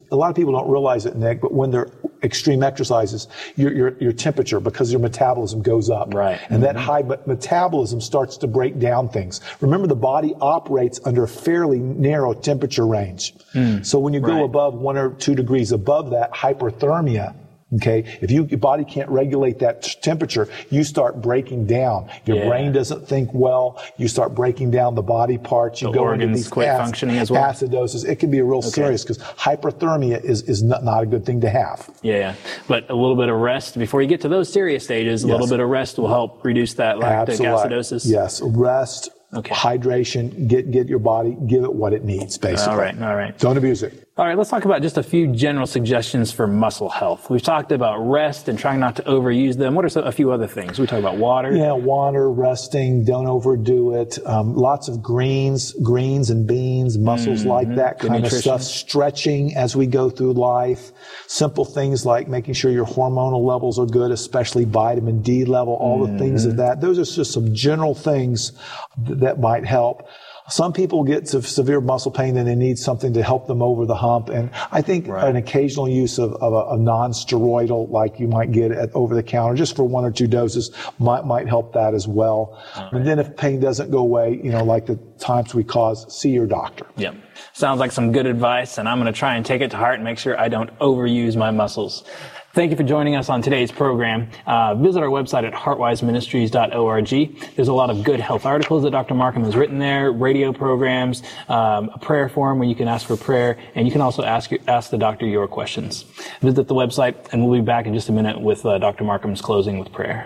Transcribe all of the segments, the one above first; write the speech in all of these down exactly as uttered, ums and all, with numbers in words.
a lot of people don't realize it, Nick, but when they're extreme exercises, your, your, your temperature, because your metabolism goes up. Right. And mm-hmm. that high metabolism starts to break down things. Remember, the body operates under a fairly narrow temperature range. Mm. So when you go right. above one or two degrees above that, hyperthermia, okay, if you, your body can't regulate that t- temperature, you start breaking down. Your yeah. brain doesn't think well. You start breaking down the body parts. You the go organs into these quit ac- functioning as well. acidosis. It can be a real okay. serious, because hyperthermia is, is not, not a good thing to have. Yeah, yeah, but a little bit of rest before you get to those serious stages. A yes. little bit of rest will help reduce that lactic Absolutely. acidosis. Yes, rest. Okay. Hydration, get get your body, give it what it needs, basically. All right, all right. Don't abuse it. All right, let's talk about just a few general suggestions for muscle health. We've talked about rest and trying not to overuse them. What are some, a few other things? We talk about water. Yeah, water, resting, don't overdo it. Um, lots of greens, greens and beans, mussels mm-hmm. like that kind of stuff. Stretching as we go through life. Simple things like making sure your hormonal levels are good, especially vitamin D level, all mm-hmm. the things of that. Those are just some general things th- that might help. Some people get to severe muscle pain and they need something to help them over the hump. And I think right. an occasional use of, of a, a non-steroidal, like you might get at over the counter, just for one or two doses, might might help that as well. Right. And then if pain doesn't go away, you know, like the times we cause, see your doctor. Yep. Sounds like some good advice, and I'm going to try and take it to heart and make sure I don't overuse my muscles. Thank you for joining us on today's program. Uh, visit our website at heart wise ministries dot org. There's a lot of good health articles that Doctor Markham has written there, radio programs, um, a prayer forum where you can ask for prayer, and you can also ask ask the doctor your questions. Visit the website, and we'll be back in just a minute with uh, Doctor Markham's closing with prayer.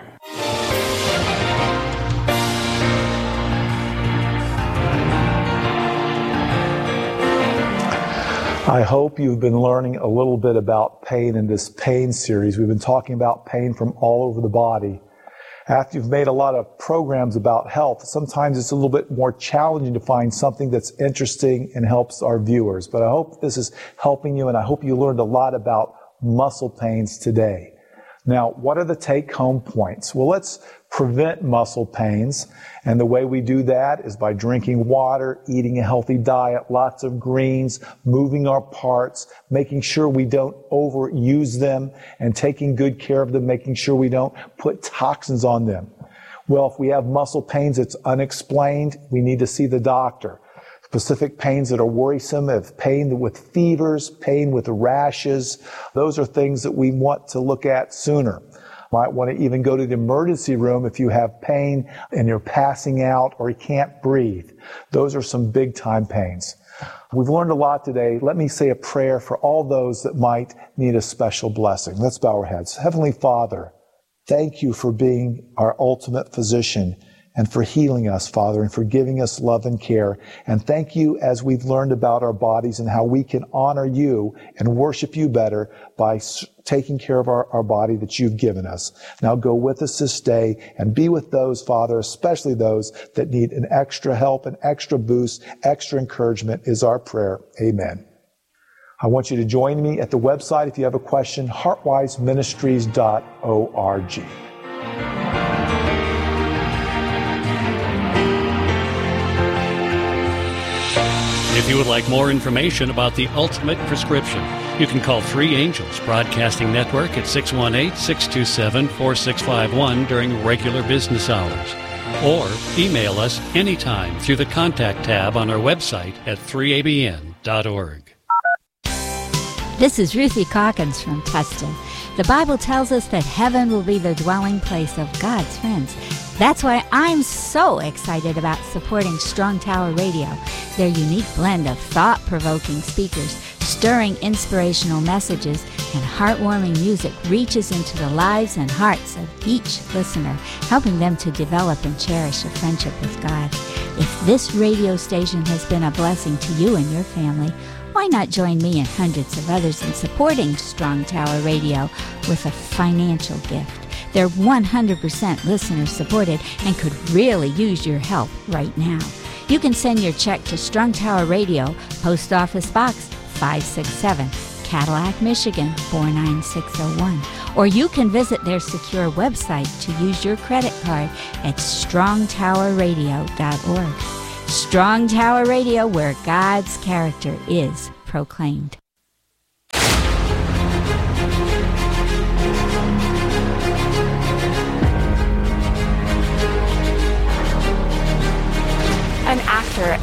I hope you've been learning a little bit about pain in this pain series. We've been talking about pain from all over the body. After you've made a lot of programs about health, sometimes it's a little bit more challenging to find something that's interesting and helps our viewers. But I hope this is helping you, and I hope you learned a lot about muscle pains today. Now, what are the take-home points? Well, let's prevent muscle pains. And the way we do that is by drinking water, eating a healthy diet, lots of greens, moving our parts, making sure we don't overuse them, and taking good care of them, making sure we don't put toxins on them. Well, if we have muscle pains that's unexplained, we need to see the doctor. Specific pains that are worrisome, if pain with fevers, pain with rashes, those are things that we want to look at sooner. Might want to even go to the emergency room if you have pain and you're passing out or you can't breathe. Those are some big time pains. We've learned a lot today. Let me say a prayer for all those that might need a special blessing. Let's bow our heads. Heavenly Father, thank you for being our ultimate physician and for healing us, Father, and for giving us love and care. And thank you as we've learned about our bodies and how we can honor you and worship you better by taking care of our, our body that you've given us. Now go with us this day and be with those, Father, especially those that need an extra help, an extra boost, extra encouragement is our prayer. Amen. I want you to join me at the website if you have a question, heart wise ministries dot org. If you would like more information about the Ultimate Prescription, you can call Three Angels Broadcasting Network at six one eight, six two seven, four six five one during regular business hours. Or email us anytime through the Contact tab on our website at three a b n dot org. This is Ruthie Calkins from Tustin. The Bible tells us that heaven will be the dwelling place of God's friends. That's why I'm so excited about supporting Strong Tower Radio. Their unique blend of thought-provoking speakers, stirring inspirational messages, and heartwarming music reaches into the lives and hearts of each listener, helping them to develop and cherish a friendship with God. If this radio station has been a blessing to you and your family, why not join me and hundreds of others in supporting Strong Tower Radio with a financial gift? They're one hundred percent listener supported and could really use your help right now. You can send your check to Strong Tower Radio, Post Office Box five six seven, Cadillac, Michigan four nine six zero one. Or you can visit their secure website to use your credit card at strong tower radio dot org. Strong Tower Radio, where God's character is proclaimed.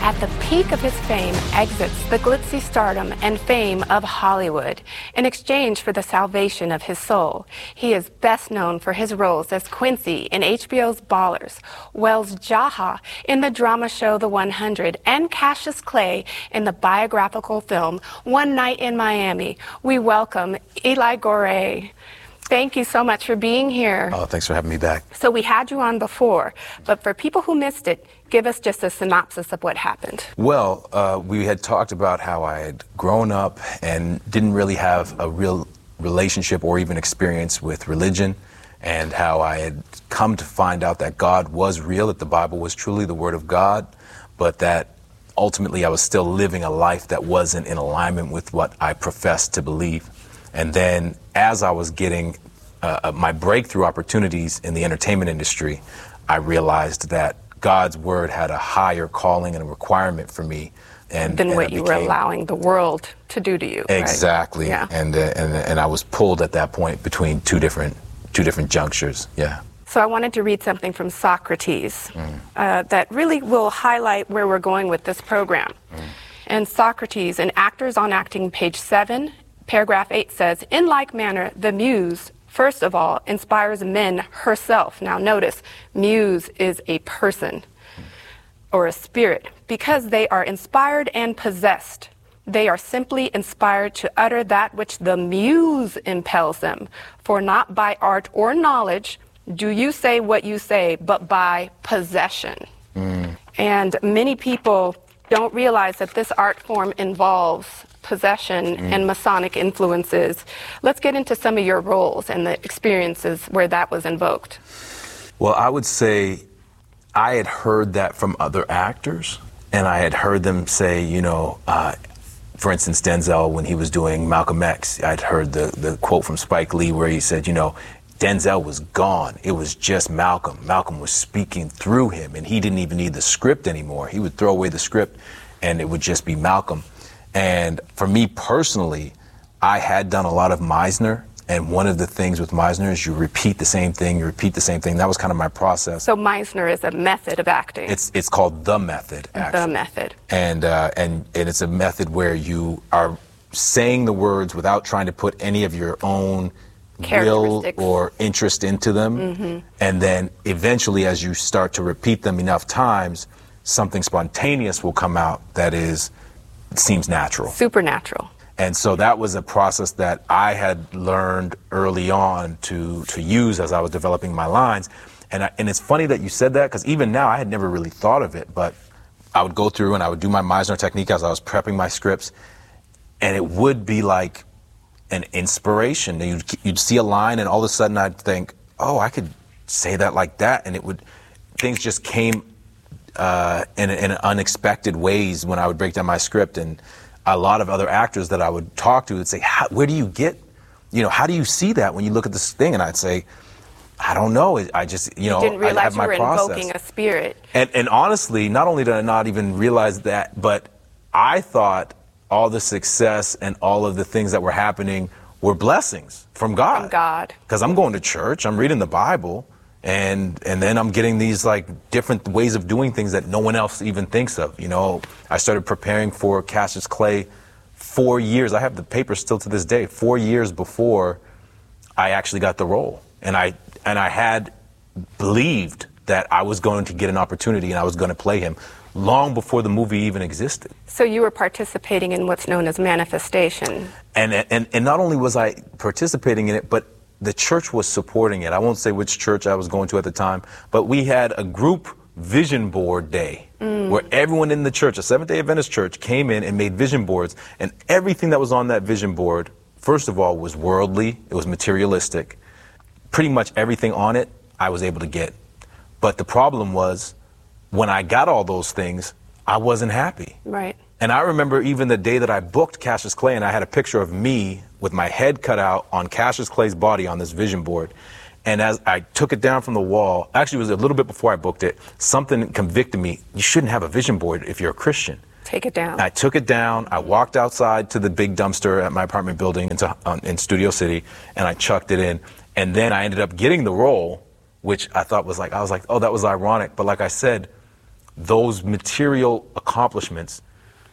at the peak of his fame, exits the glitzy stardom and fame of Hollywood in exchange for the salvation of his soul. He is best known for his roles as Quincy in H B O's Ballers, Wells Jaha in the drama show The one hundred, and Cassius Clay in the biographical film One Night in Miami. We welcome Eli Goree. Thank you so much for being here. Oh, thanks for having me back. So we had you on before, but for people who missed it, give us just a synopsis of what happened. Well, uh, we had talked about how I had grown up and didn't really have a real relationship or even experience with religion, and how I had come to find out that God was real, that the Bible was truly the Word of God, but that ultimately I was still living a life that wasn't in alignment with what I professed to believe. And then as I was getting uh, my breakthrough opportunities in the entertainment industry, I realized that God's word had a higher calling and a requirement for me. And, than and what you became, were allowing the world to do to you. Exactly. Right? Yeah. And, uh, and, and I was pulled at that point between two different, two different junctures. Yeah. So I wanted to read something from Socrates mm. uh, that really will highlight where we're going with this program. Mm. And Socrates, in Actors on Acting, page seven, paragraph eight says, in like manner, the muse, first of all, inspires men herself. Now notice, muse is a person or a spirit. Because they are inspired and possessed, they are simply inspired to utter that which the muse impels them. For not by art or knowledge do you say what you say, but by possession. Mm. And many people don't realize that this art form involves possession mm. and Masonic influences. Let's get into some of your roles and the experiences where that was invoked. Well, I would say I had heard that from other actors, and I had heard them say, you know, uh, for instance, Denzel, when he was doing Malcolm X, I'd heard the, the quote from Spike Lee where he said, you know, Denzel was gone. It was just Malcolm. Malcolm was speaking through him, and he didn't even need the script anymore. He would throw away the script, and it would just be Malcolm. And for me personally, I had done a lot of Meisner, and one of the things with Meisner is you repeat the same thing, you repeat the same thing. That was kind of my process. So Meisner is a method of acting. It's it's called the method, actually. The method. And, uh, and, and it's a method where you are saying the words without trying to put any of your own will or interest into them. Mm-hmm. And then eventually, as you start to repeat them enough times, something spontaneous will come out that is seems natural. Supernatural. And so that was a process that I had learned early on to to use as I was developing my lines. And I, and it's funny that you said that, because even now I had never really thought of it, but I would go through and I would do my Meisner technique as I was prepping my scripts, and it would be like an inspiration. You'd, you'd see a line, and all of a sudden I'd think, oh, I could say that like that, and it would, things just came uh, in, in unexpected ways when I would break down my script. And a lot of other actors that I would talk to would say, how, where do you get, you know, how do you see that when you look at this thing? And I'd say, I don't know. I just, you know, you didn't realize I have my you were process. Invoking a spirit. And, and honestly, not only did I not even realize that, but I thought all the success and all of the things that were happening were blessings from God. From God. Because I'm going to church, I'm reading the Bible, and and then I'm getting these like different ways of doing things that no one else even thinks of. You know, I started preparing for Cassius Clay four years. I have the paper still to this day. Four years before I actually got the role, and I and I had believed that I was going to get an opportunity and I was going to play him long before the movie even existed. So you were participating in what's known as manifestation. And and and not only was I participating in it, but the church was supporting it. I won't say which church I was going to at the time, but we had a group vision board day mm. where everyone in the church, a Seventh-day Adventist church, came in and made vision boards, and everything that was on that vision board, first of all, was worldly, it was materialistic. Pretty much everything on it, I was able to get. But the problem was, when I got all those things, I wasn't happy. Right. And I remember even the day that I booked Cassius Clay, and I had a picture of me with my head cut out on Cassius Clay's body on this vision board. And as I took it down from the wall, actually it was a little bit before I booked it, something convicted me. You shouldn't have a vision board if you're a Christian. Take it down. I took it down. I walked outside to the big dumpster at my apartment building into, uh, in Studio City, and I chucked it in. And then I ended up getting the role, which I thought was like, I was like, oh, that was ironic. But like I said, those material accomplishments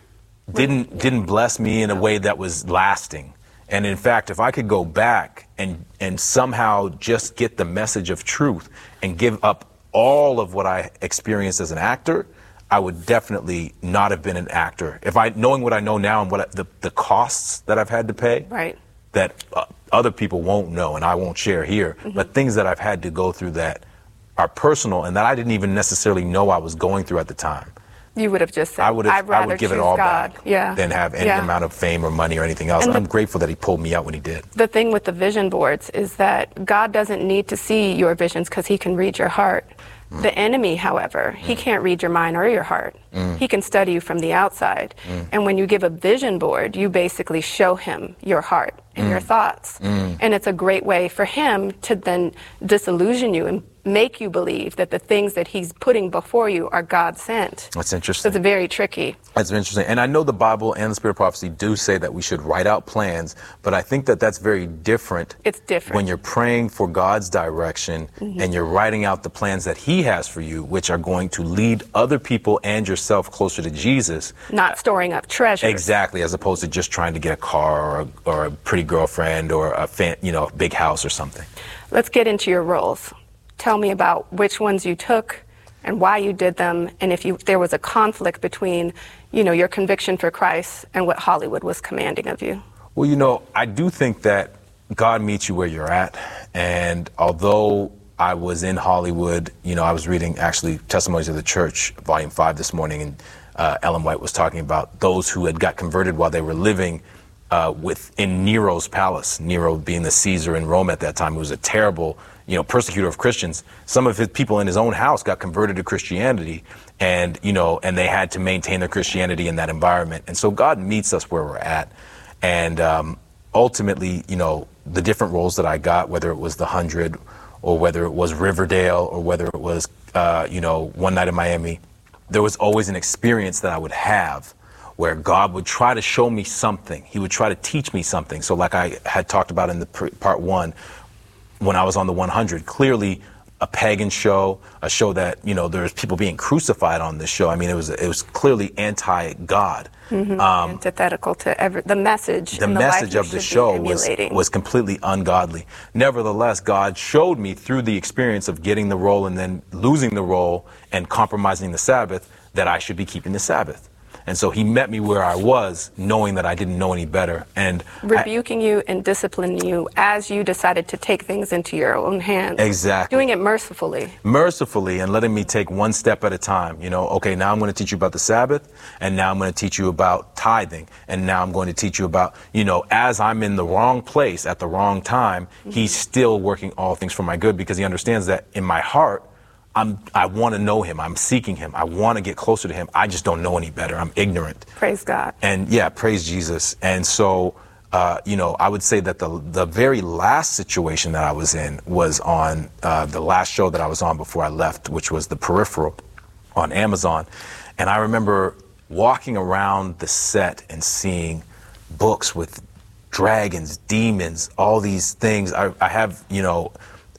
didn't didn't bless me in a way that was lasting. And in fact, if I could go back and and somehow just get the message of truth and give up all of what I experienced as an actor, I would definitely not have been an actor. If I, knowing what I know now and what I, the the costs that I've had to pay, right, that uh, other people won't know and I won't share here, mm-hmm. but things that I've had to go through that are personal and that I didn't even necessarily know I was going through at the time. You would have just said, I would, have, I'd rather I would give it choose all God. back yeah. than have any yeah. amount of fame or money or anything else. And I'm the, grateful that he pulled me out when he did. The thing with the vision boards is that God doesn't need to see your visions because he can read your heart. Mm. The enemy, however, mm. he can't read your mind or your heart. Mm. He can study you from the outside. Mm. And when you give a vision board, you basically show him your heart and mm. your thoughts. Mm. And it's a great way for him to then disillusion you and make you believe that the things that he's putting before you are God sent. That's interesting. So it's very tricky. That's interesting. And I know the Bible and the Spirit of Prophecy do say that we should write out plans, but I think that that's very different. It's different. When you're praying for God's direction mm-hmm. and you're writing out the plans that he has for you, which are going to lead other people and yourself closer to Jesus. Not storing up treasures. Exactly, as opposed to just trying to get a car or a, or a pretty girlfriend or a fan, you know, big house or something. Let's get into your roles. Tell me about which ones you took and why you did them, and if you, there was a conflict between, you know, your conviction for Christ and what Hollywood was commanding of you. Well, you know, I do think that God meets you where you're at, and although I was in Hollywood, you know, I was reading actually Testimonies of the Church, Volume five this morning, and uh, Ellen White was talking about those who had got converted while they were living uh, within Nero's palace, Nero being the Caesar in Rome at that time. It was a terrible you know, persecutor of Christians. Some of his people in his own house got converted to Christianity, and, you know, and they had to maintain their Christianity in that environment. And so God meets us where we're at. And um, ultimately, you know, the different roles that I got, whether it was The Hundred or whether it was Riverdale or whether it was, uh, you know, One Night in Miami, there was always an experience that I would have where God would try to show me something. He would try to teach me something. So like I had talked about in the pre- part one, when I was on the one hundred, clearly a pagan show, a show that, you know, there's people being crucified on this show. I mean, it was it was clearly anti-God. Mm-hmm. Um, Antithetical to every, the message. The, the message of the show was, was completely ungodly. Nevertheless, God showed me through the experience of getting the role and then losing the role and compromising the Sabbath that I should be keeping the Sabbath. And so he met me where I was, knowing that I didn't know any better. And rebuking I, you and disciplining you as you decided to take things into your own hands. Exactly. Doing it mercifully. Mercifully, and letting me take one step at a time. You know, okay, now I'm going to teach you about the Sabbath, and now I'm going to teach you about tithing, and now I'm going to teach you about, you know, as I'm in the wrong place at the wrong time, mm-hmm. he's still working all things for my good, because he understands that in my heart, I'm, I want to know him. I'm seeking him. I want to get closer to him. I just don't know any better. I'm ignorant. Praise God. And yeah, praise Jesus. And so, uh, you know, I would say that the the very last situation that I was in was on uh, the last show that I was on before I left, which was The Peripheral on Amazon. And I remember walking around the set and seeing books with dragons, demons, all these things. I, I have, you know,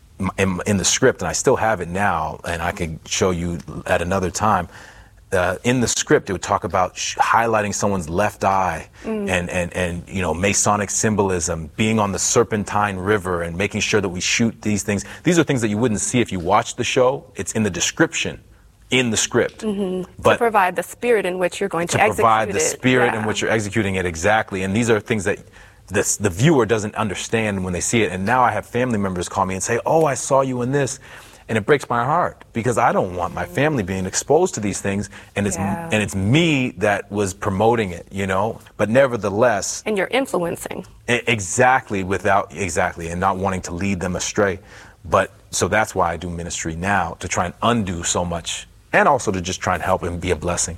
In, in the script, and I still have it now, and I can show you at another time. Uh, in the script, it would talk about sh- highlighting someone's left eye, mm. and, and, and you know, Masonic symbolism, being on the Serpentine River, and making sure that we shoot these things. These are things that you wouldn't see if you watched the show. It's in the description, in the script. Mm-hmm. But to provide the spirit in which you're going to, to execute it. To provide the spirit yeah. in which you're executing it, exactly. And these are things that This, the viewer doesn't understand when they see it. And now I have family members call me and say, oh, I saw you in this. And it breaks my heart, because I don't want my family being exposed to these things. And it's yeah. and it's me that was promoting it, you know. But nevertheless. And you're influencing. Exactly, without, exactly, and not wanting to lead them astray. But so that's why I do ministry now, to try and undo so much, and also to just try and help and be a blessing.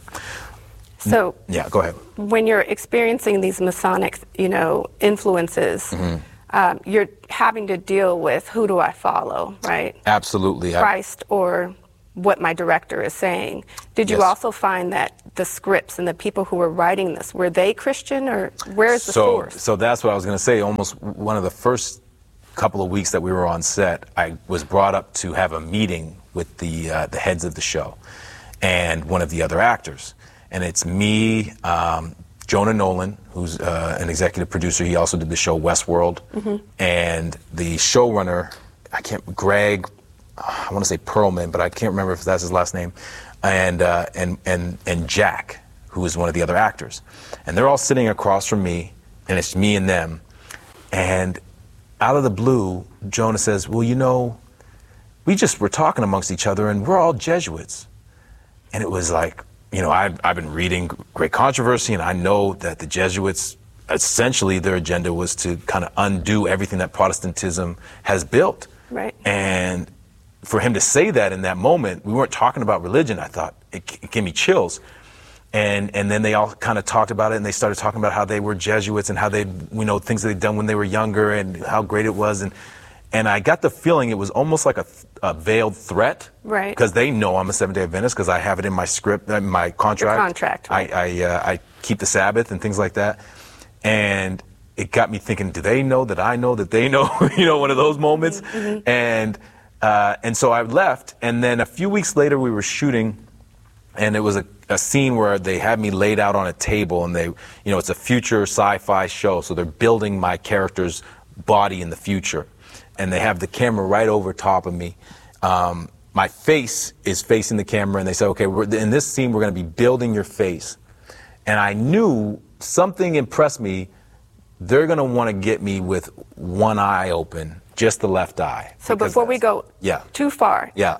So yeah, go ahead. When you're experiencing these Masonic, you know, influences, mm-hmm. um, you're having to deal with, who do I follow, right? Absolutely. Christ or what my director is saying. Did you yes. also find that the scripts and the people who were writing this, were they Christian, or where's the so, source? So that's what I was going to say. Almost one of the first couple of weeks that we were on set, I was brought up to have a meeting with the uh, the heads of the show. and one of the other actors. And it's me, um, Jonah Nolan, who's uh, an executive producer. He also did the show Westworld. Mm-hmm. And the showrunner, I can't, Greg, I want to say Perlman, but I can't remember if that's his last name, and, uh, and, and, and Jack, who is one of the other actors. And they're all sitting across from me, and it's me and them. And out of the blue, Jonah says, well, you know, we just were talking amongst each other, and we're all Jesuits. And it was like, you know, I've, I've been reading Great Controversy, and I know that the Jesuits, essentially their agenda was to kind of undo everything that Protestantism has built. Right. And for him to say that in that moment, we weren't talking about religion. I thought, it, it gave me chills. And and then they all kind of talked about it, and they started talking about how they were Jesuits and how they, you know, things that they'd done when they were younger and how great it was. And and I got the feeling it was almost like a, a veiled threat. Right. Because they know I'm a Seventh-day Adventist because I have it in my script, in my contract. Your contract, right. I I, uh, I keep the Sabbath and things like that. And it got me thinking, do they know that I know that they know? You know, one of those moments. Mm-hmm. And uh, and so I left, and then a few weeks later we were shooting. And it was a, a scene where they had me laid out on a table, and they, you know, it's a future sci-fi show, so they're building my character's body in the future. And they have the camera right over top of me. Um, my face is facing the camera, and they said, okay, we're, in this scene, we're going to be building your face. And I knew something impressed me. They're going to want to get me with one eye open, just the left eye. So before we go yeah. too far. Yeah.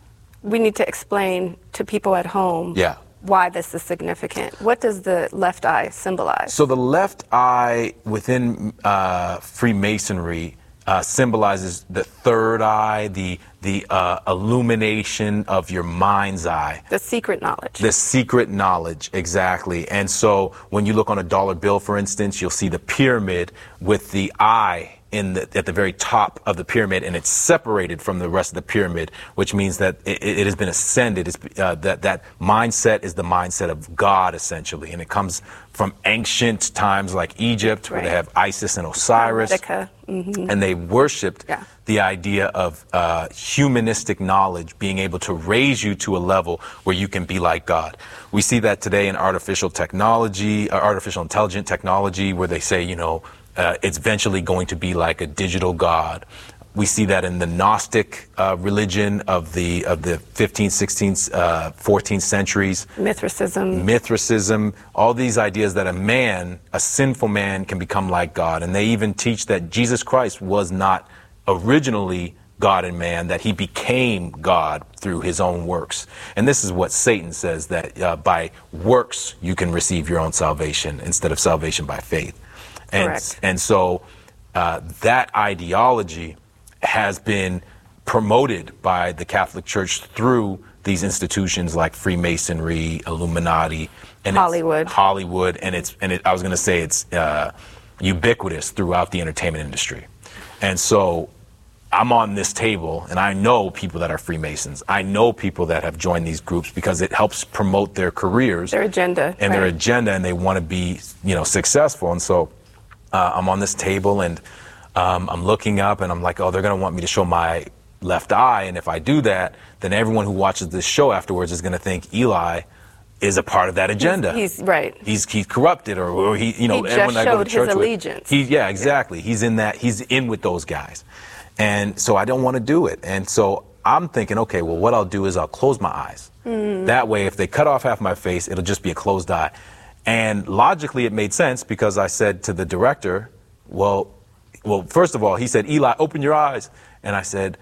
We need to explain to people at home yeah. why this is significant. What does the left eye symbolize? So the left eye within uh, Freemasonry uh, symbolizes the third eye, the the uh, illumination of your mind's eye. The secret knowledge. The secret knowledge, exactly. And so when you look on a dollar bill, for instance, you'll see the pyramid with the eye in the, at the very top of the pyramid, and it's separated from the rest of the pyramid, which means that it, it has been ascended. It's, uh, that that mindset is the mindset of God, essentially, and it comes from ancient times like Egypt, right. where they have Isis and Osiris, mm-hmm. and they worshipped yeah. the idea of uh, humanistic knowledge being able to raise you to a level where you can be like God. We see that today in artificial technology, uh, artificial intelligent technology, where they say, you know, Uh, it's eventually going to be like a digital God. We see that in the Gnostic uh, religion of the of the fifteenth, sixteenth, uh, fourteenth centuries. Mithraism. Mithraism. All these ideas that a man, a sinful man, can become like God. And they even teach that Jesus Christ was not originally God and man, that he became God through his own works. And this is what Satan says, that uh, by works you can receive your own salvation instead of salvation by faith. And, Correct. and so uh, that ideology has been promoted by the Catholic Church through these institutions like Freemasonry, Illuminati, and Hollywood. It's Hollywood, and it's and it, I was going to say it's uh, ubiquitous throughout the entertainment industry. And so I'm on this table, and I know people that are Freemasons. I know people that have joined these groups because it helps promote their careers, their agenda, and right. their agenda, and they want to be, you know, successful. And so uh, I'm on this table, and um, I'm looking up, and I'm like, oh, they're going to want me to show my left eye, and if I do that, then everyone who watches this show afterwards is going to think Eli is a part of that agenda. He's, he's right. He's he's corrupted, or, or he, you know, he everyone just that I go showed to church his with, allegiance. He, yeah, exactly. Yeah. He's in that. He's in with those guys. And so I don't want to do it. And so I'm thinking, okay, well, what I'll do is I'll close my eyes. Mm. That way, if they cut off half my face, it'll just be a closed eye. And logically, it made sense because I said to the director, well, well, first of all, he said, Eli, open your eyes. And I said,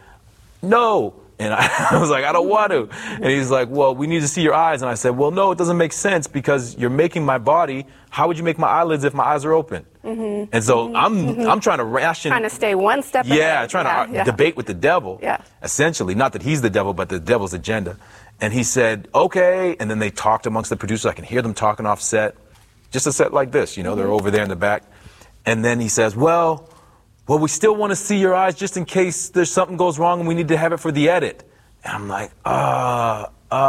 no. And I, I was like, I don't want to. And he's like, well, we need to see your eyes. And I said, well, no, it doesn't make sense because you're making my body. How would you make my eyelids if my eyes are open? Mm-hmm. And so mm-hmm. I'm mm-hmm. I'm trying to ration. Trying to stay one step yeah, ahead. Trying yeah, to yeah. debate with the devil. Yeah. Essentially, not that he's the devil, but the devil's agenda. And he said, okay. And then they talked amongst the producers. I can hear them talking off set. Just a set like this, you know, mm-hmm. they're over there in the back. And then he says, well, well, we still want to see your eyes just in case there's something goes wrong and we need to have it for the edit. And I'm like, uh,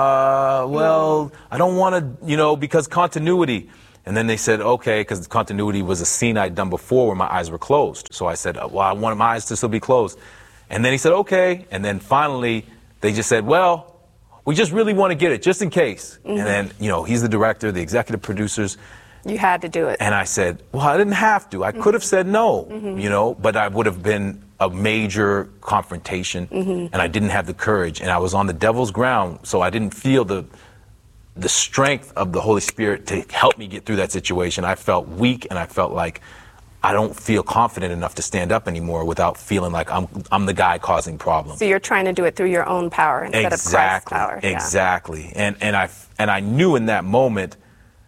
uh, well, I don't want to, you know, because continuity. And then they said, okay, because continuity was a scene I'd done before where my eyes were closed. So I said, well, I wanted my eyes to still be closed. And then he said, okay. And then finally, they just said, well, we just really want to get it, just in case. Mm-hmm. And then, you know, he's the director, the executive producers. You had to do it. And I said, well, I didn't have to. I mm-hmm. could have said no, mm-hmm. you know, but I would have been a major confrontation, mm-hmm. and I didn't have the courage. And I was on the devil's ground, so I didn't feel the the strength of the Holy Spirit to help me get through that situation. I felt weak, and I felt like I don't feel confident enough to stand up anymore without feeling like I'm I'm the guy causing problems. So you're trying to do it through your own power instead exactly, of Christ's power. Exactly. Yeah. And and I and I knew in that moment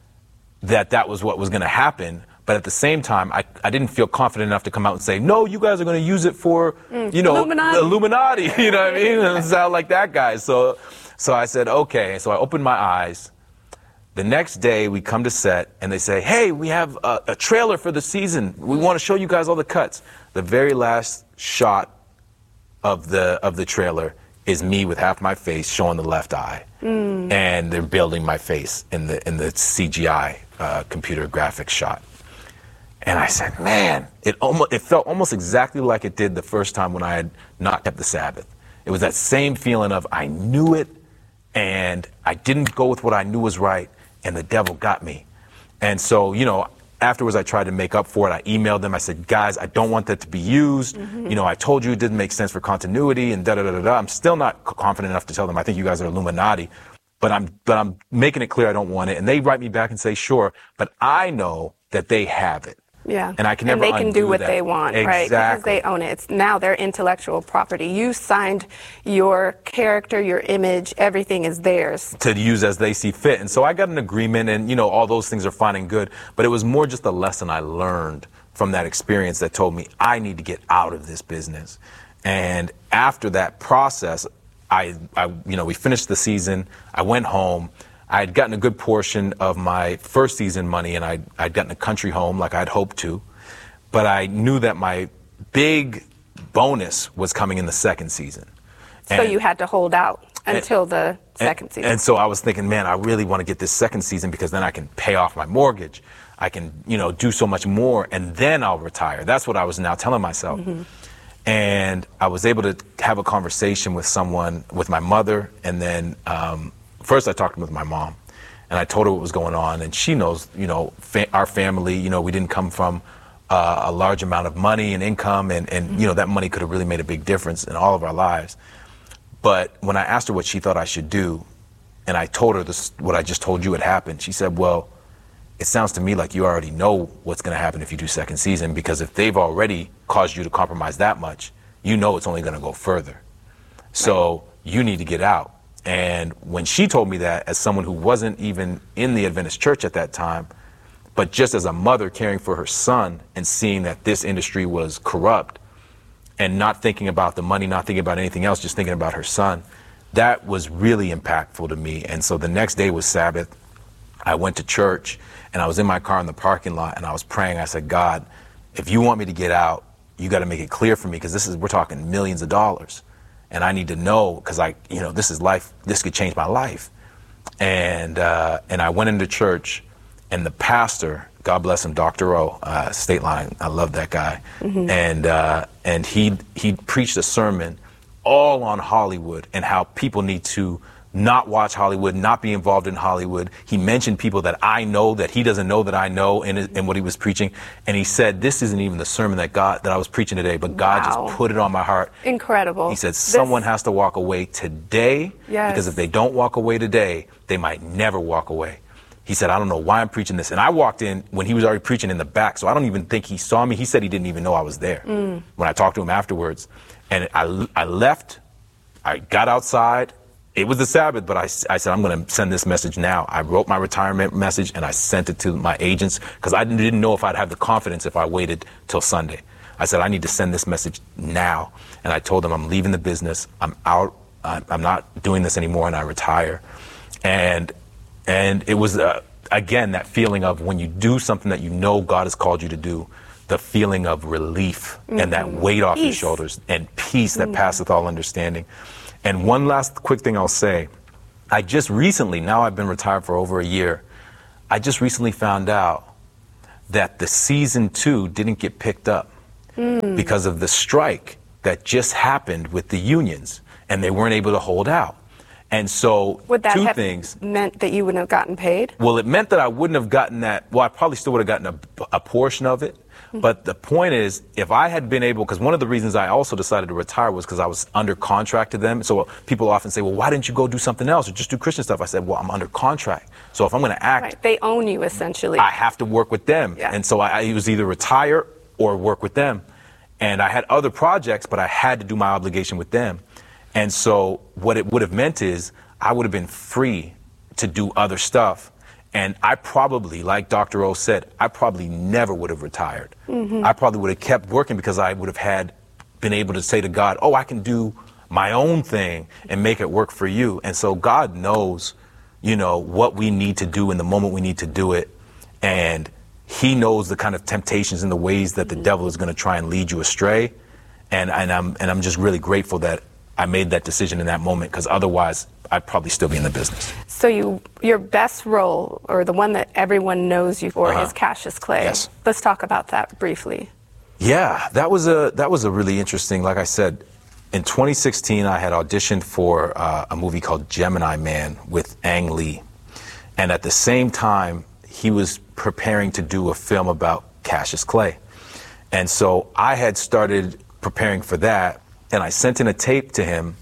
that that was what was going to happen. But at the same time, I, I didn't feel confident enough to come out and say, no, you guys are going to use it for, mm, you know, Illuminati. the Illuminati. You know what I mean? It sound like that guy. So, so I said, okay. So I opened my eyes. The next day, we come to set, and they say, hey, we have a, a trailer for the season. We want to show you guys all the cuts. The very last shot of the of the trailer is me with half my face showing the left eye. Mm. And they're building my face in the in the C G I uh, computer graphics shot. And I said, man, it almost it felt almost exactly like it did the first time when I had not kept the Sabbath. It was that same feeling of I knew it, and I didn't go with what I knew was right, and the devil got me. And so, you know, afterwards I tried to make up for it. I emailed them. I said, guys, I don't want that to be used. Mm-hmm. You know, I told you it didn't make sense for continuity and da da da da da. I'm still not confident enough to tell them I think you guys are Illuminati, but I'm but I'm making it clear I don't want it. And they write me back and say, sure, but I know that they have it. Yeah, and I can never and they can do what that. they want, exactly. right? Because they own it. It's now their intellectual property. You signed your character, your image, everything is theirs to use as they see fit. And so I got an agreement, and you know, all those things are fine and good. But it was more just a lesson I learned from that experience that told me I need to get out of this business. And after that process, I, I you know, we finished the season. I went home. I had gotten a good portion of my first season money, and I'd, I'd gotten a country home like I'd hoped to. But I knew that my big bonus was coming in the second season. So and, you had to hold out until and, the second and, season. And so I was thinking, man, I really want to get this second season because then I can pay off my mortgage. I can, you know, do so much more, and then I'll retire. That's what I was now telling myself. Mm-hmm. And I was able to have a conversation with someone, with my mother, and then um, first I talked with my mom, and I told her what was going on, and she knows, you know, fa- our family, you know, we didn't come from uh, a large amount of money and income, and, and mm-hmm. you know, that money could have really made a big difference in all of our lives. But when I asked her what she thought I should do, and I told her this, what I just told you had happened, she said, well, it sounds to me like you already know what's going to happen if you do second season, because if they've already caused you to compromise that much, you know it's only going to go further. So right. you need to get out. And when she told me that, as someone who wasn't even in the Adventist church at that time, but just as a mother caring for her son and seeing that this industry was corrupt and not thinking about the money, not thinking about anything else, just thinking about her son, that was really impactful to me. And so the next day was Sabbath. I went to church, and I was in my car in the parking lot, and I was praying. I said, God, if you want me to get out, you got to make it clear for me, because this is, we're talking millions of dollars. And I need to know, because I, you know, this is life. This could change my life. And uh, and I went into church, and the pastor, God bless him, Doctor O, uh, State Line, I love that guy. Mm-hmm. And uh, and he he preached a sermon all on Hollywood and how people need to not watch Hollywood, not be involved in Hollywood. He mentioned people that I know that he doesn't know that I know in, in what he was preaching. And he said, this isn't even the sermon that God that I was preaching today, but God wow. just put it on my heart. Incredible. He said, someone this... has to walk away today, yes. because if they don't walk away today, they might never walk away. He said, I don't know why I'm preaching this. And I walked in when he was already preaching in the back, so I don't even think he saw me. He said he didn't even know I was there mm. when I talked to him afterwards. And I, I left, I got outside. It was the Sabbath, but I, I said, I'm going to send this message now. I wrote my retirement message, and I sent it to my agents, because I didn't know if I'd have the confidence if I waited till Sunday. I said, I need to send this message now. And I told them I'm leaving the business. I'm out. I'm not doing this anymore, and I retire. And and it was, uh, again, that feeling of when you do something that you know God has called you to do, the feeling of relief mm-hmm. and that weight off peace. Your shoulders and peace that mm-hmm. passeth all understanding. And one last quick thing I'll say, I just recently, now I've been retired for over a year, I just recently found out that the season two didn't get picked up mm. because of the strike that just happened with the unions, and they weren't able to hold out. And so Would that two have things. meant that you wouldn't have gotten paid? Well, it meant that I wouldn't have gotten that. Well, I probably still would have gotten a, a portion of it. Mm-hmm. But the point is, if I had been able, because one of the reasons I also decided to retire was because I was under contract to them. So people often say, well, why didn't you go do something else or just do Christian stuff? I said, well, I'm under contract. So if I'm going to act, Right. They own you essentially. I have to work with them. Yeah. And so I, I was either retire or work with them. And I had other projects, but I had to do my obligation with them. And so what it would have meant is I would have been free to do other stuff. And I probably, like Doctor O said, I probably never would have retired. Mm-hmm. I probably would have kept working because I would have had been able to say to God, oh, I can do my own thing and make it work for you. And so God knows, you know, what we need to do in the moment we need to do it. And he knows the kind of temptations and the ways that the mm-hmm. devil is going to try and lead you astray. And, and I'm and I'm just really grateful that I made that decision in that moment, because otherwise I'd probably still be in the business. So you, your best role, or the one that everyone knows you for, uh-huh. is Cassius Clay. Yes. Let's talk about that briefly. Yeah, that was a that was a really interesting. Like I said, in twenty sixteen, I had auditioned for uh, a movie called Gemini Man with Ang Lee, and at the same time, he was preparing to do a film about Cassius Clay, and so I had started preparing for that. And I sent in a tape to him,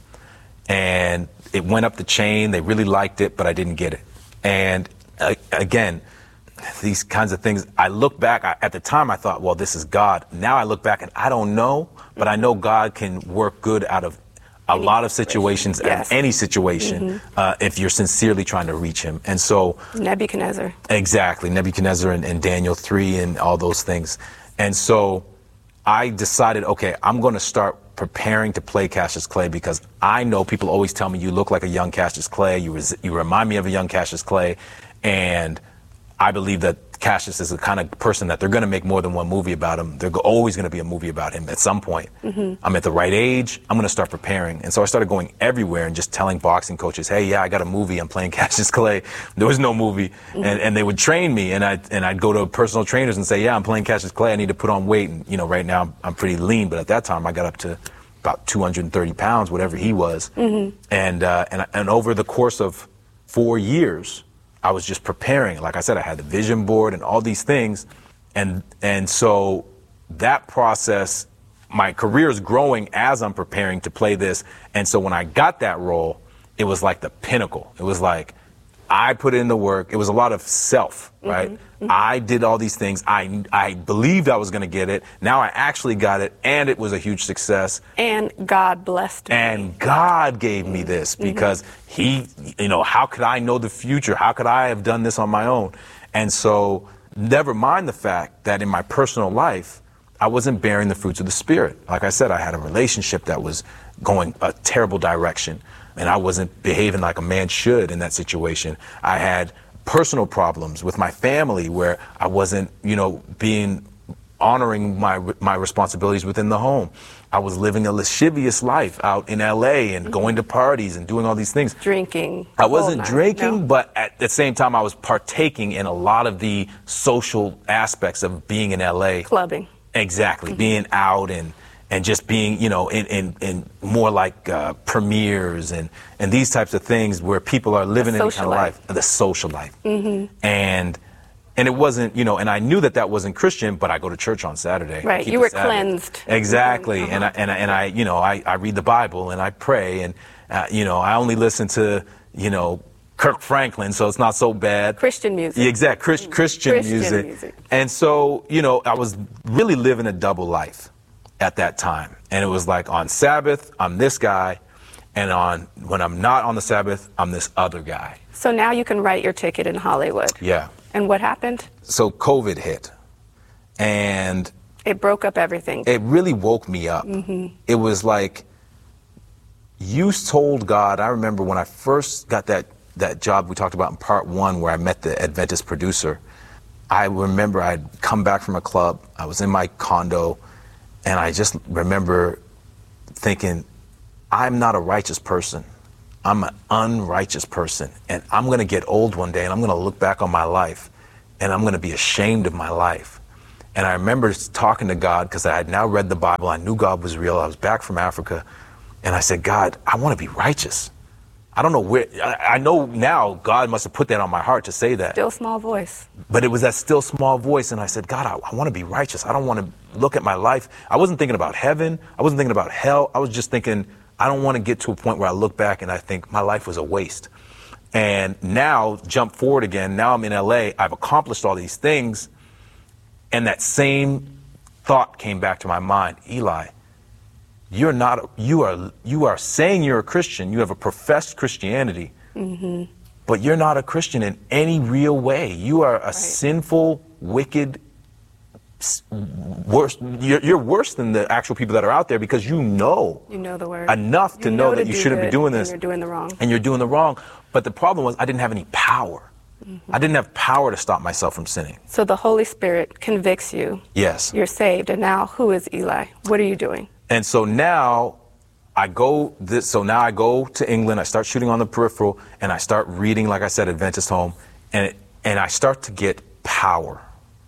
and it went up the chain. They really liked it, but I didn't get it. And uh, again, these kinds of things, I look back, I, at the time I thought, well, this is God. Now I look back and I don't know, but I know God can work good out of a any lot of situations, yes. any situation, mm-hmm. uh, if you're sincerely trying to reach him. And so... Nebuchadnezzar. Exactly, Nebuchadnezzar and, and Daniel three and all those things. And so I decided, okay, I'm going to start preparing to play Cassius Clay, because I know people always tell me, you look like a young Cassius Clay, you, res- you remind me of a young Cassius Clay, and I believe that Cassius is the kind of person that they're going to make more than one movie about him. There's always going to be a movie about him at some point. Mm-hmm. I'm at the right age, I'm going to start preparing. And so I started going everywhere and just telling boxing coaches, hey, yeah, I got a movie, I'm playing Cassius Clay. There was no movie. Mm-hmm. And, and they would train me, and I'd, and I'd go to personal trainers and say, yeah, I'm playing Cassius Clay, I need to put on weight. And, you know, right now I'm pretty lean, but at that time I got up to about two hundred thirty pounds, whatever he was. Mm-hmm. And, uh, and, and over the course of four years, I was just preparing. Like I said, I had the vision board and all these things. And, and so that process, my career is growing as I'm preparing to play this. And so when I got that role, it was like the pinnacle. It was like, I put in the work. It was a lot of self, right? Mm-hmm. Mm-hmm. I did all these things. I, I believed I was going to get it. Now I actually got it, and it was a huge success. And God blessed me. And God gave me this, because mm-hmm. he, you know, how could I know the future? How could I have done this on my own? And so never mind the fact that in my personal life, I wasn't bearing the fruits of the Spirit. Like I said, I had a relationship that was going a terrible direction, and I wasn't behaving like a man should in that situation. I had personal problems with my family where I wasn't, you know, being honoring my my responsibilities within the home. I was living a lascivious life out in L A and mm-hmm. going to parties and doing all these things. Drinking. I wasn't night, drinking, no. but at the same time I was partaking in a lot of the social aspects of being in L A. Clubbing. Exactly, mm-hmm. being out and and just being, you know, in, in, in more like uh, premieres and, and these types of things where people are living in kind of life, the social life. Mm-hmm. And and it wasn't, you know, and I knew that that wasn't Christian, but I go to church on Saturday. Right, you were cleansed. Exactly, uh-huh. and I, and I, and I, you know, I, I read the Bible and I pray, and uh, you know, I only listen to, you know, Kirk Franklin, so it's not so bad. Christian music. Yeah, exactly, Chris, Christian, Christian music. music. And so, you know, I was really living a double life at that time. And it was like, on Sabbath, I'm this guy, and on when I'm not on the Sabbath, I'm this other guy. So now you can write your ticket in Hollywood. Yeah. And what happened? So COVID hit, and it broke up everything. It really woke me up. Mm-hmm. It was like, you told God, I remember when I first got that, that job we talked about in part one where I met the Adventist producer, I remember I'd come back from a club, I was in my condo, and I just remember thinking, I'm not a righteous person. I'm an unrighteous person. And I'm going to get old one day, and I'm going to look back on my life, and I'm going to be ashamed of my life. And I remember talking to God, because I had now read the Bible. I knew God was real. I was back from Africa. And I said, God, I want to be righteous. I don't know where, I, I know now God must have put that on my heart to say that. Still small voice. But it was that still small voice, and I said, God, I, I want to be righteous. I don't want to look at my life. I wasn't thinking about heaven. I wasn't thinking about hell. I was just thinking, I don't want to get to a point where I look back and I think my life was a waste. And now, jump forward again, now I'm in L A, I've accomplished all these things, and that same thought came back to my mind. Eli, you're not, you are, you are saying you're a Christian, you have a professed Christianity, mm-hmm. but you're not a Christian in any real way. You are a right. sinful, wicked, worse. You're, you're worse than the actual people that are out there because you know, you know the word enough to you know, know that to you do shouldn't be doing this. And you're doing the wrong. And you're doing the wrong. But the problem was I didn't have any power. Mm-hmm. I didn't have power to stop myself from sinning. So the Holy Spirit convicts you. Yes. You're saved. And now who is Eli? What are you doing? And so now I go this, so now I go to England, I start shooting on the peripheral, and I start reading, like I said, Adventist Home, and it, and I start to get power.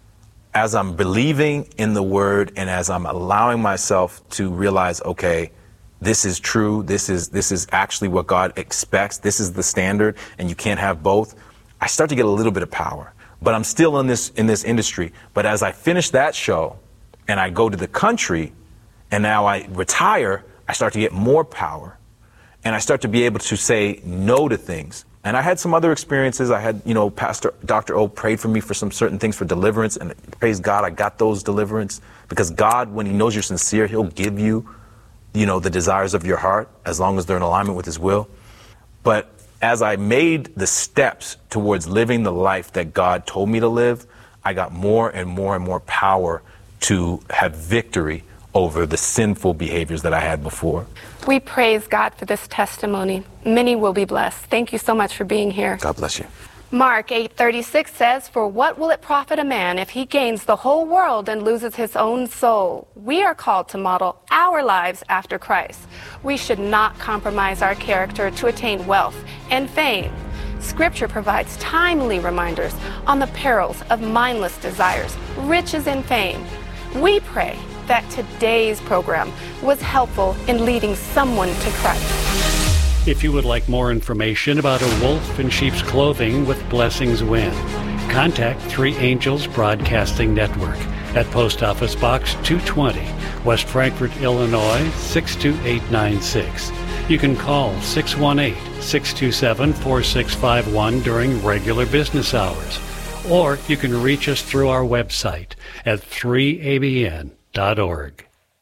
As I'm believing in the word and as I'm allowing myself to realize, okay, this is true, this is this is actually what God expects, this is the standard, and you can't have both, I start to get a little bit of power. But I'm still in this in this industry. But as I finish that show and I go to the country and now I retire, I start to get more power. And I start to be able to say no to things. And I had some other experiences. I had, you know, Pastor Doctor O prayed for me for some certain things for deliverance. And praise God, I got those deliverance. Because God, when he knows you're sincere, he'll give you, you know, the desires of your heart as long as they're in alignment with his will. But as I made the steps towards living the life that God told me to live, I got more and more and more power to have victory over the sinful behaviors that I had before. We praise God for this testimony. Many will be blessed. Thank you so much for being here. God bless you. Mark eight thirty-six says, "For what will it profit a man if he gains the whole world and loses his own soul?" We are called to model our lives after Christ. We should not compromise our character to attain wealth and fame. Scripture provides timely reminders on the perils of mindless desires, riches and fame. We pray that today's program was helpful in leading someone to Christ. If you would like more information about a wolf in sheep's clothing with Blessings Win, contact Three Angels Broadcasting Network at Post Office Box two twenty, West Frankfort, Illinois six two eight nine six. You can call six one eight, six two seven, four six five one during regular business hours, or you can reach us through our website at three A B N dot org.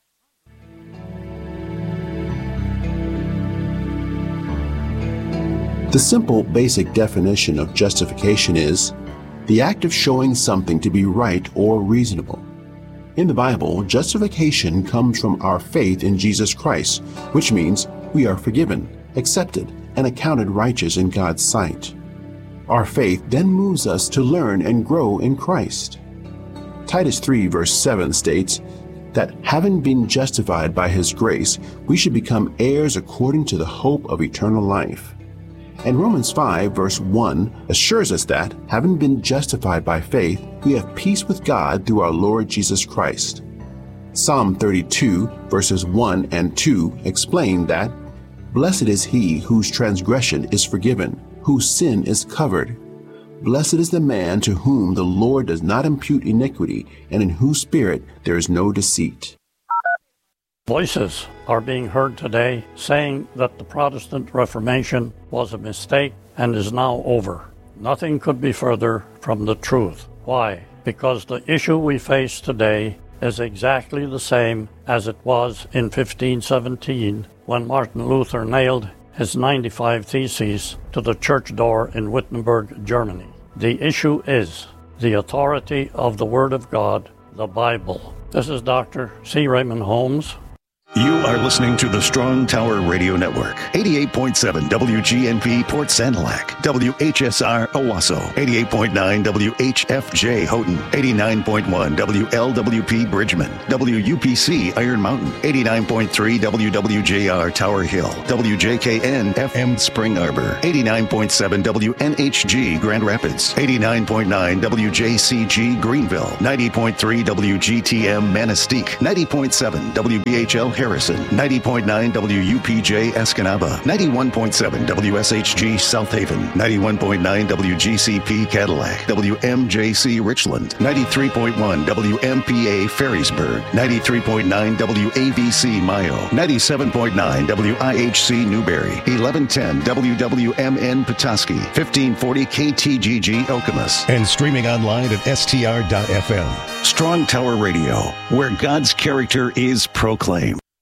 The simple, basic definition of justification is the act of showing something to be right or reasonable. In the Bible, justification comes from our faith in Jesus Christ, which means we are forgiven, accepted, and accounted righteous in God's sight. Our faith then moves us to learn and grow in Christ. Titus three verse seven states that having been justified by his grace, we should become heirs according to the hope of eternal life. And Romans five verse one assures us that, having been justified by faith, we have peace with God through our Lord Jesus Christ. Psalm thirty-two verses one and two explain that, "Blessed is he whose transgression is forgiven, whose sin is covered. Blessed is the man to whom the Lord does not impute iniquity, and in whose spirit there is no deceit." Voices are being heard today saying that the Protestant Reformation was a mistake and is now over. Nothing could be further from the truth. Why? Because the issue we face today is exactly the same as it was in fifteen seventeen when Martin Luther nailed his ninety-five Theses to the church door in Wittenberg, Germany. The issue is the authority of the Word of God, the Bible. This is Doctor C. Raymond Holmes. You are listening to the Strong Tower Radio Network. eighty-eight point seven W G N P Port Sanilac, W H S R Owasso, eighty-eight point nine W H F J Houghton, eighty-nine point one W L W P Bridgman, W U P C Iron Mountain, eighty-nine point three W W J R Tower Hill, W J K N F M Spring Arbor, eighty-nine point seven W N H G Grand Rapids, eighty-nine point nine W J C G Greenville, ninety point three W G T M Manistee, ninety point seven W B H L Harrisburg, Harrison, ninety point nine W U P J Escanaba, ninety-one point seven W S H G South Haven, ninety-one point nine W G C P Cadillac, W M J C Richland, ninety-three point one W M P A Ferrysburg, ninety-three point nine W A V C Mayo, ninety-seven point nine W I H C Newberry, eleven ten W W M N Petoskey, fifteen forty K T G G Okemos, and streaming online at S T R dot F M. Strong Tower Radio, where God's character is proclaimed.